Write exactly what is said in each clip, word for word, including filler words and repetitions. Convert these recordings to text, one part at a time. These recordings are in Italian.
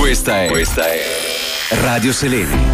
Questa è Questa è Radio Seleni.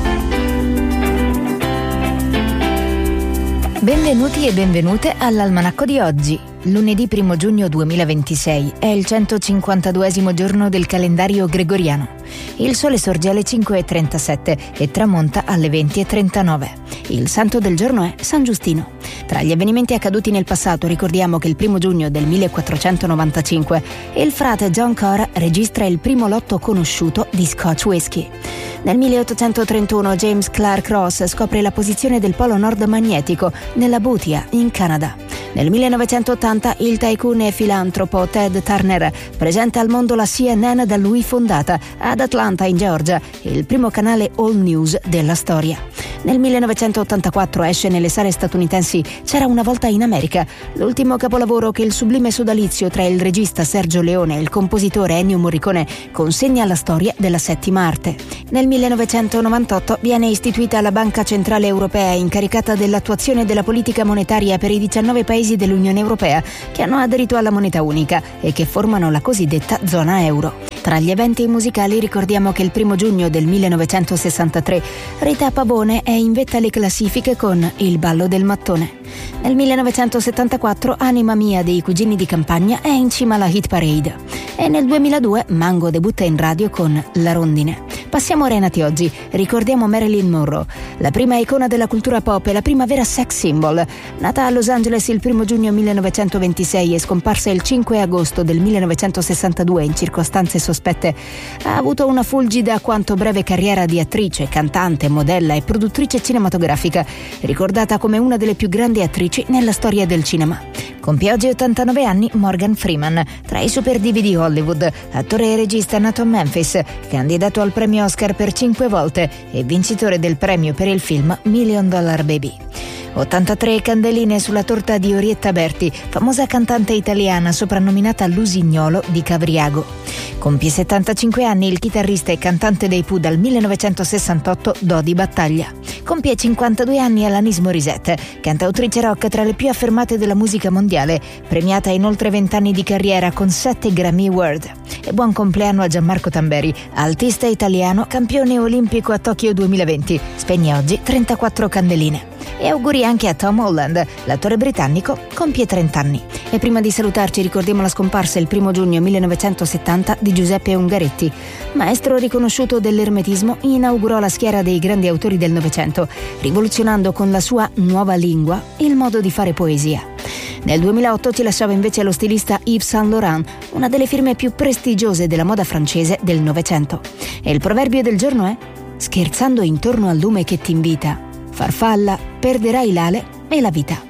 Benvenuti e benvenute all'Almanacco di oggi. Lunedì primo giugno duemilaventisei è il centocinquantaduesimo giorno del calendario gregoriano. Il sole sorge alle cinque e trentasette e tramonta alle venti e trentanove. Il santo del giorno è San Giustino. Tra gli avvenimenti accaduti nel passato ricordiamo che il primo giugno del millequattrocentonovantacinque il frate John Cora registra il primo lotto conosciuto di Scotch Whisky. Nel milleottocentotrentuno James Clark Ross scopre la posizione del polo nord magnetico nella Boothia, in Canada. Nel millenovecentottanta il tycoon e filantropo Ted Turner presenta al mondo la C N N da lui fondata ad Atlanta, in Georgia, il primo canale all news della storia. Nel millenovecentottantaquattro esce nelle sale statunitensi C'era una volta in America, l'ultimo capolavoro che il sublime sodalizio tra il regista Sergio Leone e il compositore Ennio Morricone consegna alla storia della settima arte. Nel millenovecentonovantotto viene istituita la Banca Centrale Europea, incaricata dell'attuazione della politica monetaria per i diciannove paesi dell'Unione Europea che hanno aderito alla moneta unica e che formano la cosiddetta zona euro. Tra gli eventi musicali ricordiamo che il primo giugno del millenovecentosessantatré Rita Pavone è in vetta alle classifiche con Il ballo del mattone. Nel millenovecentosettantaquattro Anima mia dei Cugini di Campagna è in cima alla hit parade. E nel duemiladue Mango debutta in radio con La rondine. Passiamo ai renati oggi. Ricordiamo Marilyn Monroe, la prima icona della cultura pop e la prima vera sex symbol. Nata a Los Angeles il primo giugno millenovecentoventisei e scomparsa il cinque agosto del millenovecentosessantadue in circostanze sospette, ha avuto una fulgida quanto breve carriera di attrice, cantante, modella e produttrice cinematografica, ricordata come una delle più grandi attrici nella storia del cinema. Compie oggi ottantanove anni Morgan Freeman, tra i super divi di Hollywood, attore e regista nato a Memphis, candidato al premio Oscar per cinque volte e vincitore del premio per il film Million Dollar Baby. ottantatré candeline sulla torta di Orietta Berti, famosa cantante italiana soprannominata Lusignolo di Cavriago. Compie settantacinque anni il chitarrista e cantante dei Pooh dal millenovecentosessantotto Dodi Battaglia. Compie cinquantadue anni Alanis Morissette, cantautrice rock tra le più affermate della musica mondiale, premiata in oltre vent'anni di carriera con sette Grammy Award. E buon compleanno a Gianmarco Tamberi, altista italiano, campione olimpico a Tokyo duemilaventi. Spegne oggi trentaquattro candeline. E auguri anche a Tom Holland, l'attore britannico, compie trenta anni. E prima di salutarci ricordiamo la scomparsa il primo giugno millenovecentosettanta di Giuseppe Ungaretti. Maestro riconosciuto dell'ermetismo, inaugurò la schiera dei grandi autori del Novecento, rivoluzionando con la sua nuova lingua il modo di fare poesia. Nel duemilaotto ci lasciava invece lo stilista Yves Saint Laurent, una delle firme più prestigiose della moda francese del Novecento. E il proverbio del giorno è: scherzando intorno al lume che ti invita, farfalla, perderai l'ale e la vita.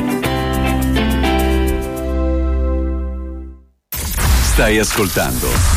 Stai ascoltando